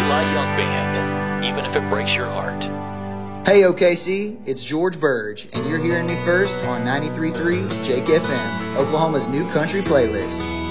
Eli Young Band, even if it breaks your heart. Hey OKC, it's George Burge, and you're hearing me first on 93.3 Jake FM, Oklahoma's new country playlist.